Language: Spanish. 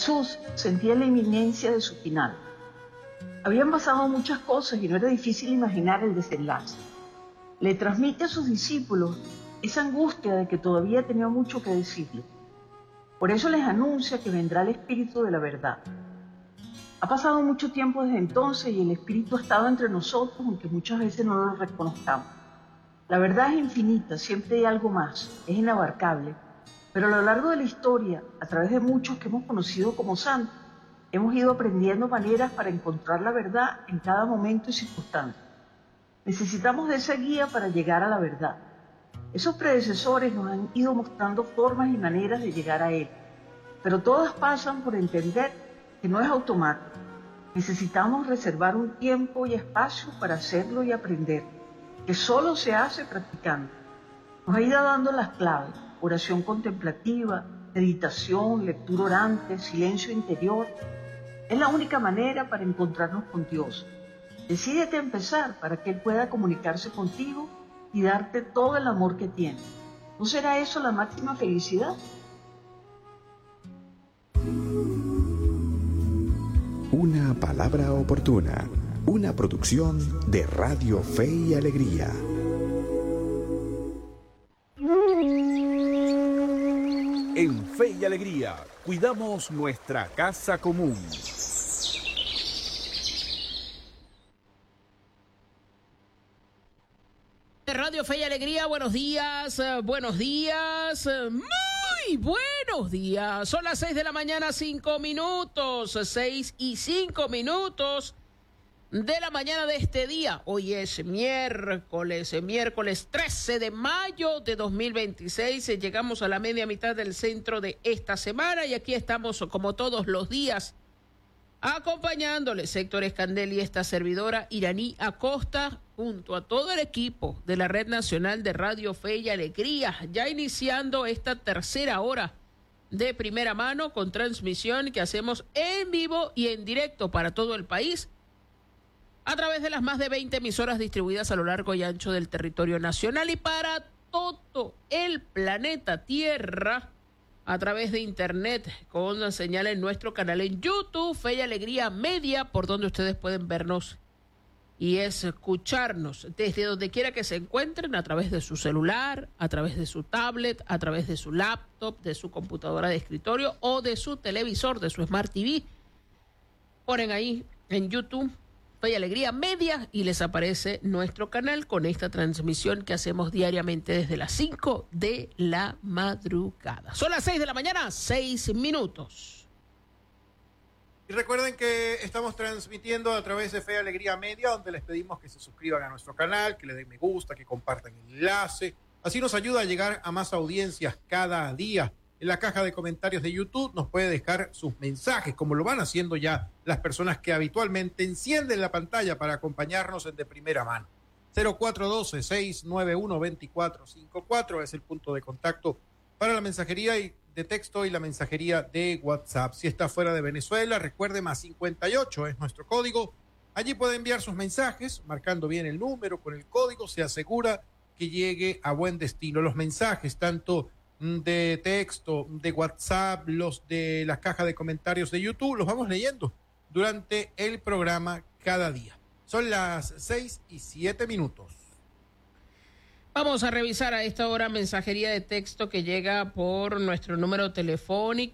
Jesús sentía la inminencia de su final. Habían pasado muchas cosas y no era difícil imaginar el desenlace. Le transmite a sus discípulos esa angustia de que todavía tenía mucho que decirles. Por eso les anuncia que vendrá el Espíritu de la verdad. Ha pasado mucho tiempo desde entonces y el Espíritu ha estado entre nosotros, aunque muchas veces no lo reconozcamos. La verdad es infinita, siempre hay algo más, es inabarcable. Pero a lo largo de la historia, a través de muchos que hemos conocido como santos, hemos ido aprendiendo maneras para encontrar la verdad en cada momento y circunstancia. Necesitamos de esa guía para llegar a la verdad. Esos predecesores nos han ido mostrando formas y maneras de llegar a él, pero todas pasan por entender que no es automático. Necesitamos reservar un tiempo y espacio para hacerlo y aprender, que solo se hace practicando. Nos ha ido dando las claves: oración contemplativa, meditación, lectura orante, silencio interior. Es la única manera para encontrarnos con Dios. Decídete a empezar para que Él pueda comunicarse contigo y darte todo el amor que tiene. ¿No será eso la máxima felicidad? Una palabra oportuna, una producción de Radio Fe y Alegría. En Fe y Alegría, cuidamos nuestra casa común. Radio Fe y Alegría, buenos días, muy buenos días. Son las 6 de la mañana, 5 minutos, 6:05 de la mañana de este día. Hoy es miércoles 13 de mayo de 2026. Llegamos a la media mitad del centro de esta semana y aquí estamos como todos los días acompañándoles Héctor Escandel y esta servidora Iraní Acosta, junto a todo el equipo de la Red Nacional de Radio Fe y Alegría, ya iniciando esta tercera hora de primera mano con transmisión que hacemos en vivo y en directo para todo el país, a través de las más de 20 emisoras distribuidas a lo largo y ancho del territorio nacional y para todo el planeta Tierra, a través de internet, con señal en nuestro canal en YouTube, Fe y Alegría Media, por donde ustedes pueden vernos y escucharnos desde donde quiera que se encuentren, a través de su celular, a través de su tablet, a través de su laptop, de su computadora de escritorio o de su televisor, de su Smart TV. Ponen ahí en YouTube Fe y Alegría Media y les aparece nuestro canal con esta transmisión que hacemos diariamente desde las 5 de la madrugada. Son las 6 de la mañana, 6 minutos. Y recuerden que estamos transmitiendo a través de Fe y Alegría Media, donde les pedimos que se suscriban a nuestro canal, que le den me gusta, que compartan el enlace. Así nos ayuda a llegar a más audiencias cada día. En la caja de comentarios de YouTube nos puede dejar sus mensajes, como lo van haciendo ya las personas que habitualmente encienden la pantalla para acompañarnos en de primera mano. 0412-691-2454 es el punto de contacto para la mensajería de texto y la mensajería de WhatsApp. Si está fuera de Venezuela, recuerde, +58 es nuestro código. Allí puede enviar sus mensajes, marcando bien el número con el código, se asegura que llegue a buen destino. Los mensajes, tanto de texto, de WhatsApp, los de la caja de comentarios de YouTube, los vamos leyendo durante el programa cada día. Son las 6:07. Vamos a revisar a esta hora mensajería de texto que llega por nuestro número telefónico